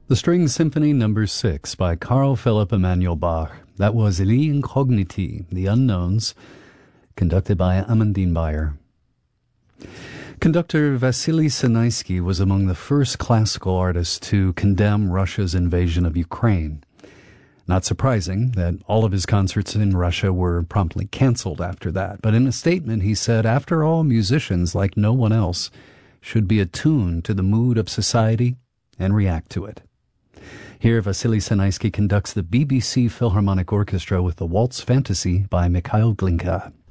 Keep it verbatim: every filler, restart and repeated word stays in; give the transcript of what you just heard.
The String Symphony Number six by Carl Philipp Emanuel Bach. That was Les Incogniti, The Unknowns, conducted by Amandine Bayer. Conductor Vasily Sinaisky was among the first classical artists to condemn Russia's invasion of Ukraine. Not surprising that all of his concerts in Russia were promptly canceled after that, but in a statement he said, after all, musicians, like no one else, should be attuned to the mood of society and react to it. Here, Vasily Sinaisky conducts the B B C Philharmonic Orchestra with the Waltz Fantasy by Mikhail Glinka.